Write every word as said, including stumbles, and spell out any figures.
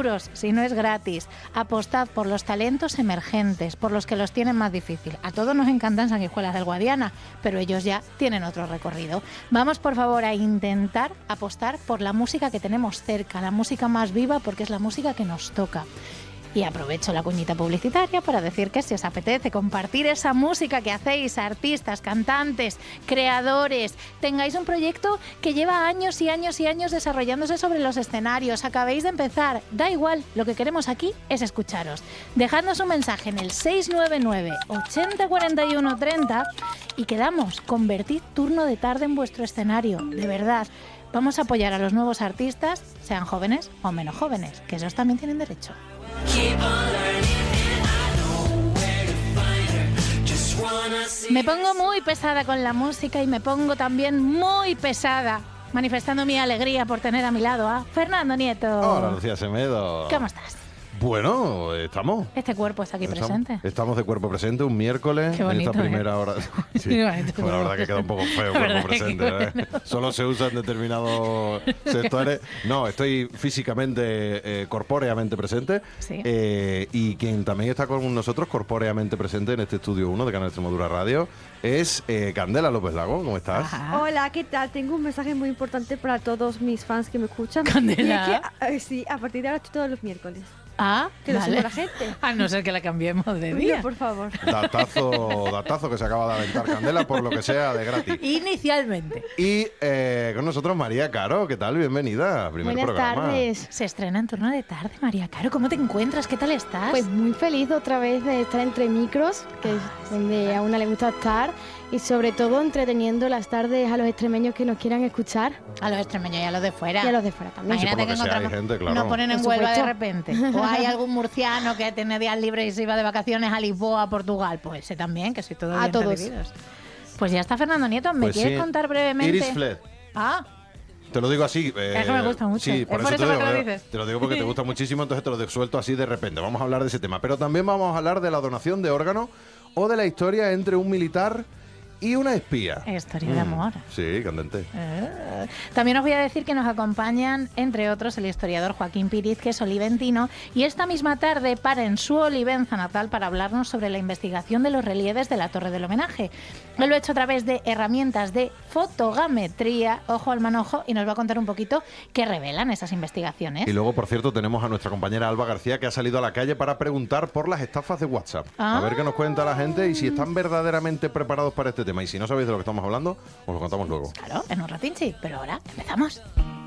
duros si no es gratis. Apostad por los talentos emergentes, por los que los tienen más difícil. A todos nos encantan Sanguijuelas del Guadiana, pero ellos ya tienen otro recorrido. Vamos, por favor, a intentar apostar por la música que tenemos cerca, la música más viva, porque es la música que nos toca. Y aprovecho la cuñita publicitaria para decir que si os apetece compartir esa música que hacéis, artistas, cantantes, creadores, tengáis un proyecto que lleva años y años y años desarrollándose sobre los escenarios, acabéis de empezar, da igual, lo que queremos aquí es escucharos. Dejadnos un mensaje en el seis nueve nueve, ochenta, cuarenta y uno, treinta y quedamos, convertid turno de tarde en vuestro escenario, de verdad. Vamos a apoyar a los nuevos artistas, sean jóvenes o menos jóvenes, que esos también tienen derecho. Me pongo muy pesada con la música y me pongo también muy pesada manifestando mi alegría por tener a mi lado a Fernando Nieto. Hola, Lucía Semedo. ¿Cómo estás? Bueno, estamos. Este cuerpo está aquí estamos, presente. Estamos de cuerpo presente un miércoles. Qué bonito, en esta primera ¿eh? hora. Sí. Qué bonito, Bueno, la verdad que queda un poco feo cuerpo presente. ¿eh? Bueno. Solo se usa en determinados sectores. No, estoy físicamente, eh, corpóreamente presente. Sí. Eh, y quien también está con nosotros corpóreamente presente en este estudio uno de Canal Extremadura Radio es eh, Candela López Lago. ¿Cómo estás? Ajá. Hola, ¿qué tal? Tengo un mensaje muy importante para todos mis fans que me escuchan. Candela. Y es que, eh, sí, a partir de ahora estoy todos los miércoles. Ah, Que lo vale. sepa la gente. A no ser que la cambiemos de día. Oye, por favor. Datazo, datazo que se acaba de aventar Candela por lo que sea de gratis. Inicialmente. Y eh, con nosotros María Caro, ¿qué tal? Bienvenida. Primer Buenas programa. tardes. Se estrena en turno de tarde, María Caro. ¿Cómo te encuentras? ¿Qué tal estás? Pues muy feliz otra vez de estar entre micros, que es donde a una le gusta estar, y sobre todo entreteniendo las tardes a los extremeños que nos quieran escuchar a los extremeños y a los de fuera. y a los de fuera también. Sí, Imagínate por lo que que sea, hay encontramos, gente, claro. nos ponen en Por Huelva de supuesto. repente. O hay algún murciano que tiene días libres y se iba de vacaciones a Lisboa, Portugal. Pues ese también, que soy todos A bien todos. recibidos. Pues ya está Fernando Nieto. ¿Me Pues quieres sí. contar brevemente? Iris Fled. Ah, Te lo digo así. eh, Es que me gusta mucho. Sí, Es por por eso, eso te, que digo, lo eh, dices. te lo digo porque te gusta muchísimo, entonces te lo suelto así de repente. Vamos a hablar de ese tema. Pero también vamos a hablar de la donación de órganos o de la historia entre un militar y una espía. historia de amor. Sí, candente. Eh, También os voy a decir que nos acompañan, entre otros, el historiador Joaquín Piriz, que es oliventino, y esta misma tarde para en su Olivenza natal para hablarnos sobre la investigación de los relieves de la Torre del Homenaje. Él lo ha hecho a través de herramientas de fotogrametría, ojo al manojo, y nos va a contar un poquito qué revelan esas investigaciones. Y luego, por cierto, tenemos a nuestra compañera Alba García, que ha salido a la calle para preguntar por las estafas de WhatsApp. Ah. A ver qué nos cuenta la gente y si están verdaderamente preparados para este tema. Y si no sabéis de lo que estamos hablando, os lo contamos luego. Claro, en un ratín sí, pero ahora empezamos.